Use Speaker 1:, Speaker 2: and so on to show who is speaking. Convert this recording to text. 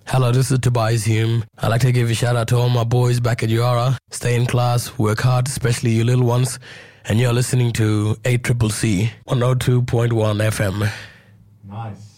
Speaker 1: Hello, this is Tobias Hume. I'd like to give a shout out to all my boys back at Yara. Stay in class, work hard, especially you little ones. And you're listening to 8CCC 102.1 FM.
Speaker 2: Nice.